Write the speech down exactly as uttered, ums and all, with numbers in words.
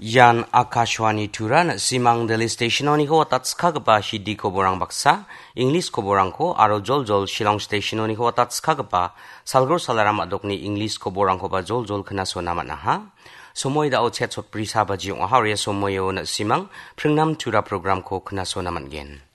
Yan Akashwani Turan Simang Daily Stationoni ko tatskagapa Shidi ko borang baksa English ko borang ko aro jol jol Shillong Stationoni ko tatskagapa Salgor salaram adok ni English ko borang ko ba jol jol kanaso naman na ha Somoy da o chet sot prisa ba jiong ahar ya somoy o na simang pringnam tura program ko kanaso naman gen